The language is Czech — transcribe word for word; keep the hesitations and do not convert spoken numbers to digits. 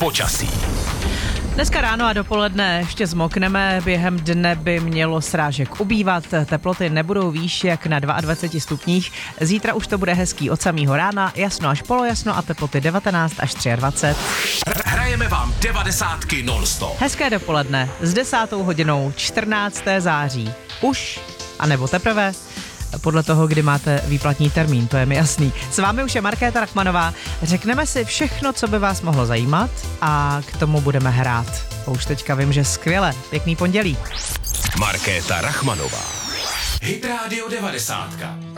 počasí. Dneska ráno a dopoledne ještě zmokneme, během dne by mělo srážek ubývat, teploty nebudou výš jak na dvacet dva stupních, zítra už to bude hezký od samého rána, jasno až polojasno a teploty devatenáct až dvacet tři. Hrajeme vám devadesátky non-stop. Hezké dopoledne s desátou hodinou čtrnáctého září. Už, anebo teprve, podle toho, kdy máte výplatní termín, to je mi jasný. S vámi už je Markéta Rachmanová. Řekneme si všechno, co by vás mohlo zajímat a k tomu budeme hrát. A už teďka vím, že skvěle. Pěkný pondělí. Markéta Rachmanová. Hit Radio devadesátka.